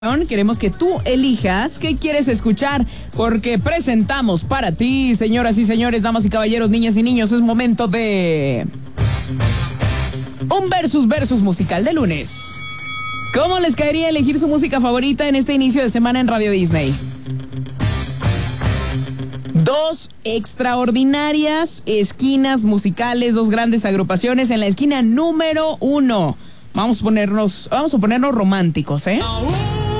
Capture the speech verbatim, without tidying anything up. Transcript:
Queremos que tú elijas qué quieres escuchar, porque presentamos para ti, señoras y señores, damas y caballeros, niñas y niños, es momento de un versus versus musical de lunes. ¿Cómo les caería elegir su música favorita en este inicio de semana en Radio Disney? Dos extraordinarias esquinas musicales, dos grandes agrupaciones. En la esquina número uno, vamos a ponernos, vamos a ponernos románticos, ¿eh?